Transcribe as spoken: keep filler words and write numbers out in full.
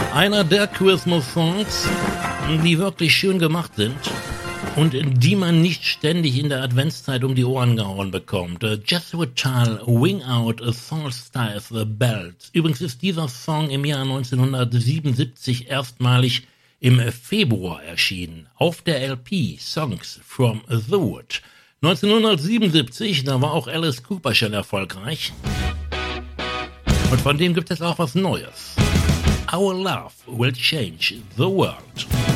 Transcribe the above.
Einer der Christmas-Songs, die wirklich schön gemacht sind und die man nicht ständig in der Adventszeit um die Ohren gehauen bekommt. Jethro Tull, Wing Out a Solstice Bells. Übrigens ist dieser Song im Jahr neunzehnhundertsiebenundsiebzig erstmalig im Februar erschienen, auf der L P Songs from the Wood. neunzehnhundertsiebenundsiebzig, da war auch Alice Cooper schon erfolgreich. Und von dem gibt es auch was Neues. Our Love Will Change the World.